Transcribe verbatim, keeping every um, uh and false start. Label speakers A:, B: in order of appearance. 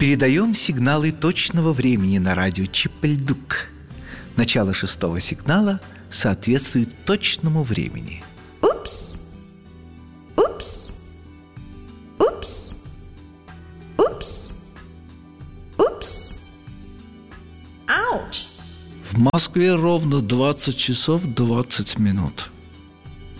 A: Передаем сигналы точного времени на радио Чип-Ль-Дук. Начало шестого сигнала соответствует точному времени.
B: Упс! Упс! Упс! Упс! Упс! Ауч!
C: В Москве ровно двадцать часов двадцать минут.